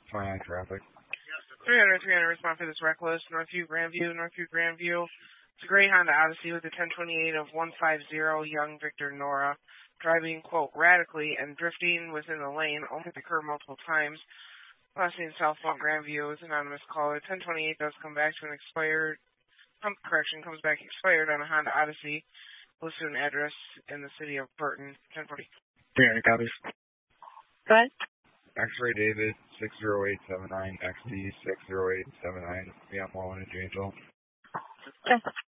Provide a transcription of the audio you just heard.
29 traffic. 300, respond for this reckless. Northview, Grandview. It's a gray Honda Odyssey with a 1028 of 150, young Victor Nora. Driving, quote, radically and drifting within the lane, only the curb multiple times. Last name Southmont Grandview is anonymous caller. 1028 does come back to an expired, comes back expired on a Honda Odyssey. Listed an address in the city of Burton. 1040. 300 copies. Go ahead. X-Ray David, 60879, XD 60879, Beyond Wall and Angel. Okay.